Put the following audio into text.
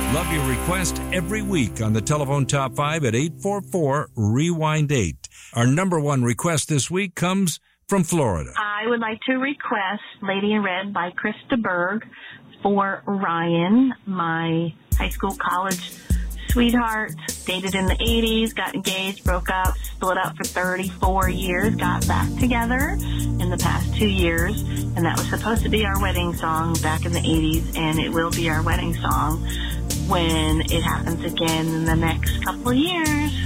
Love your request every week on the Telephone Top 5 at 844-REWIND-8. Our number one request this week comes from Florida. I would like to request Lady in Red by Krista Berg for Ryan, my high school, college sweetheart. Dated in the 80s, got engaged, broke up, split up for 34 years, got back together in the past 2 years, and that was supposed to be our wedding song back in the 80s, and it will be our wedding song when it happens again in the next couple of years.